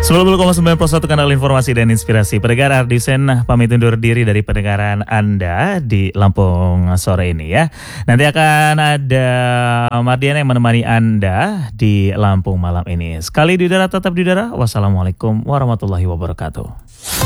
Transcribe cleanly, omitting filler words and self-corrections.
90,9 kanal informasi dan inspirasi. Pendengar Ardisen pamit undur diri dari pendengaran Anda di Lampung sore ini ya. Nanti akan ada Mardiana yang menemani Anda di Lampung malam ini. Sekali di udara tetap di udara. Wassalamualaikum warahmatullahi wabarakatuh.